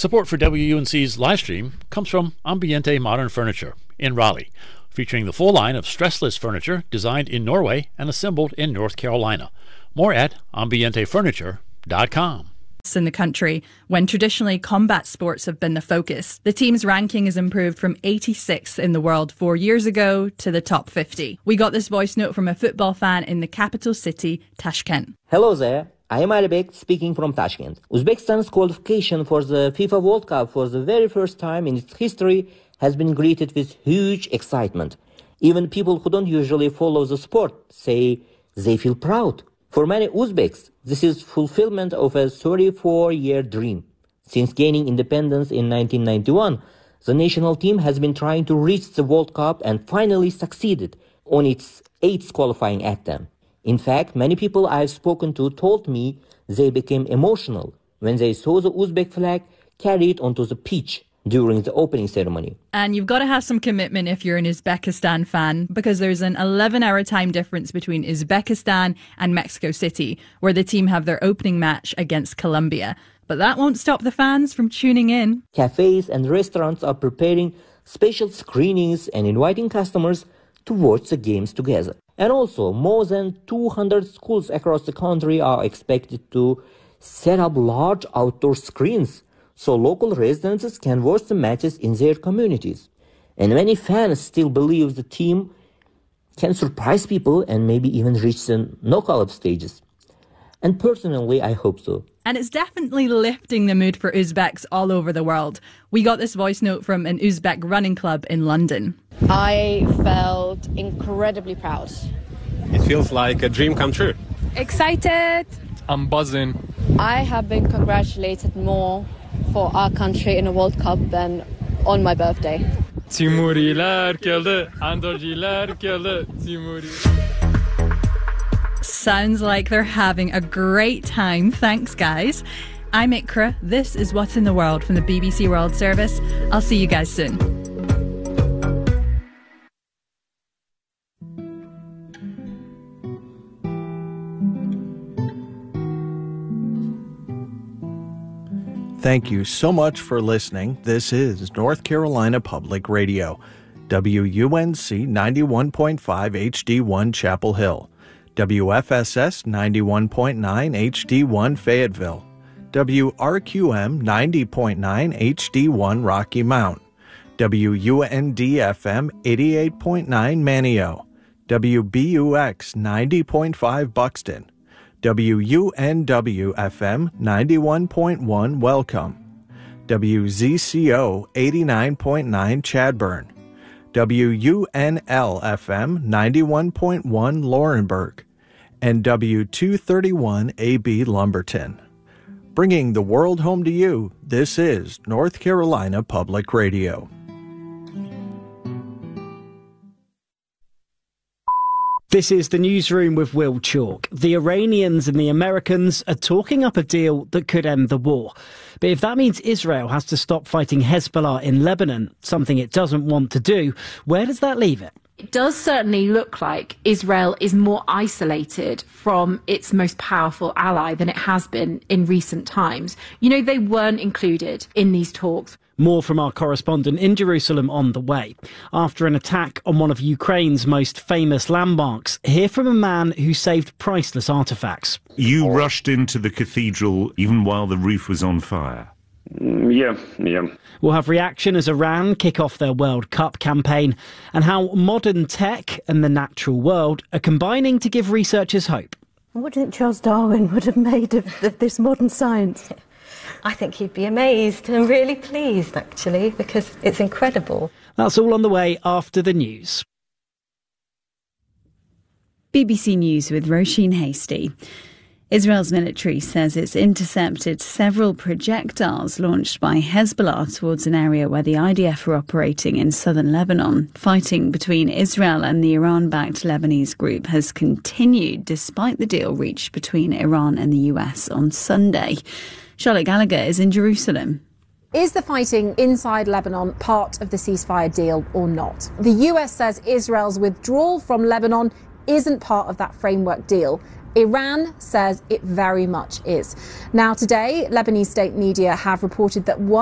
Support for WUNC's live stream comes from Ambiente Modern Furniture in Raleigh, featuring the full line of stressless furniture designed in Norway and assembled in North Carolina. More at ambientefurniture.com. In the country, when traditionally combat sports have been the focus, the team's ranking has improved from 86th in the world 4 years ago to the top 50. We got this voice note from a football fan in the capital city, Tashkent. Hello there. I am Alibek, speaking from Tashkent. Uzbekistan's qualification for the FIFA World Cup for the very first time in its history has been greeted with huge excitement. Even people who don't usually follow the sport say they feel proud. For many Uzbeks, this is fulfillment of a 34-year dream. Since gaining independence in 1991, the national team has been trying to reach the World Cup and finally succeeded on its 8th qualifying attempt. In fact, many people I've spoken to told me they became emotional when they saw the Uzbek flag carried onto the pitch during the opening ceremony. And you've got to have some commitment if you're an Uzbekistan fan, because there's an 11-hour time difference between Uzbekistan and Mexico City, where the team have their opening match against Colombia. But that won't stop the fans from tuning in. Cafes and restaurants are preparing special screenings and inviting customers to watch the games together. And also, more than 200 schools across the country are expected to set up large outdoor screens so local residents can watch the matches in their communities. And many fans still believe the team can surprise people and maybe even reach the knockout stages. And personally, I hope so. And it's definitely lifting the mood for Uzbeks all over the world. We got this voice note from an Uzbek running club in London. I felt incredibly proud. It feels like a dream come true. Excited. I'm buzzing. I have been congratulated more for our country in a World Cup than on my birthday. Timuriler geldi, Andorciler geldi, Timuri. Sounds like they're having a great time. Thanks, guys. I'm Ikra. This is What's in the World from the BBC World Service. I'll see you guys soon. Thank you so much for listening. This is North Carolina Public Radio, WUNC 91.5 HD1 Chapel Hill, WFSS 91.9 HD1 Fayetteville, WRQM 90.9 HD1 Rocky Mount, WUND-FM 88.9 Manio, WBUX 90.5 Buxton, WUNW-FM 91.1 Welcome, WZCO 89.9 Chadburn, WUNL-FM 91.1 Laurenburg, and W231-AB Lumberton. Bringing the world home to you, this is North Carolina Public Radio. This is the newsroom with Will Chalk. The Iranians and the Americans are talking up a deal that could end the war. But if that means Israel has to stop fighting Hezbollah in Lebanon, something it doesn't want to do, where does that leave it? It does certainly look like Israel is more isolated from its most powerful ally than it has been in recent times. You know, they weren't included in these talks. More from our correspondent in Jerusalem on the way. After an attack on one of Ukraine's most famous landmarks, hear from a man who saved priceless artefacts. You rushed into the cathedral even while the roof was on fire. Yeah. We'll have reaction as Iran kick off their World Cup campaign and how modern tech and the natural world are combining to give researchers hope. What do you think Charles Darwin would have made of this modern science? I think he'd be amazed and really pleased, actually, because it's incredible. That's all on the way after the news. BBC News with Roisin Hasty. Israel's military says it's intercepted several projectiles launched by Hezbollah towards an area where the IDF are operating in southern Lebanon. Fighting between Israel and the Iran-backed Lebanese group has continued despite the deal reached between Iran and the US on Sunday. Charlotte Gallagher is in Jerusalem. Is the fighting inside Lebanon part of the ceasefire deal or not? The US says Israel's withdrawal from Lebanon isn't part of that framework deal. Iran says it very much is. Now today, Lebanese state media have reported that one